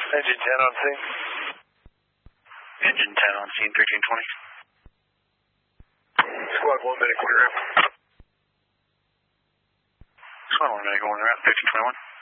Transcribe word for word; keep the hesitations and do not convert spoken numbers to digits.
Engine ten on scene. Engine ten on scene, thirteen twenty. Squad one, medic, one ramp. Squad one, medic, one ramp, thirteen twenty-one.